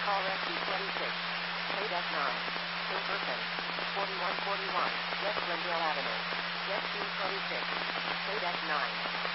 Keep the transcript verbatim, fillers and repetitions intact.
Call Rescue twenty-six. K nine. In person. forty-one forty-one. West Glendale Avenue. Rescue twenty-six. K nine.